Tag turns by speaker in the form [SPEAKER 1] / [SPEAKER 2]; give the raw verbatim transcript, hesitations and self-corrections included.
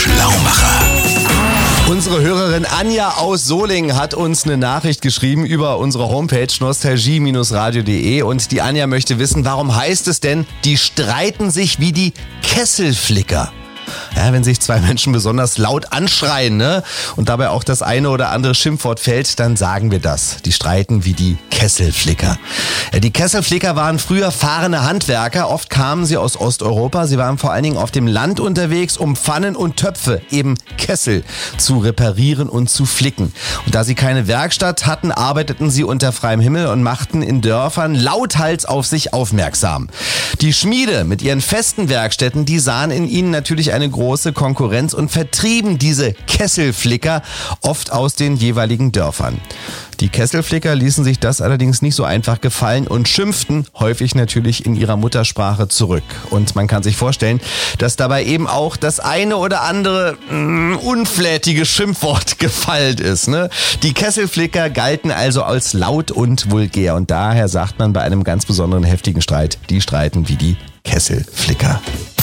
[SPEAKER 1] Schlaumeier.
[SPEAKER 2] Unsere Hörerin Anja aus Solingen hat uns eine Nachricht geschrieben über unsere Homepage nostalgie Bindestrich radio punkt de und die Anja möchte wissen, warum heißt es denn, die streiten sich wie die Kesselflicker? Ja, wenn sich zwei Menschen besonders laut anschreien, ne, und dabei auch das eine oder andere Schimpfwort fällt, dann sagen wir das. Die streiten wie die Kesselflicker. Ja, die Kesselflicker waren früher fahrende Handwerker. Oft kamen sie aus Osteuropa. Sie waren vor allen Dingen auf dem Land unterwegs, um Pfannen und Töpfe, eben Kessel, zu reparieren und zu flicken. Und da sie keine Werkstatt hatten, arbeiteten sie unter freiem Himmel und machten in Dörfern lauthals auf sich aufmerksam. Die Schmiede mit ihren festen Werkstätten, die sahen in ihnen natürlich eine große Konkurrenz und vertrieben diese Kesselflicker oft aus den jeweiligen Dörfern. Die Kesselflicker ließen sich das allerdings nicht so einfach gefallen und schimpften häufig natürlich in ihrer Muttersprache zurück. Und man kann sich vorstellen, dass dabei eben auch das eine oder andere mh, unflätige Schimpfwort gefallen ist. Ne? Die Kesselflicker galten also als laut und vulgär und daher sagt man bei einem ganz besonderen heftigen Streit, die streiten wie die Kesselflicker.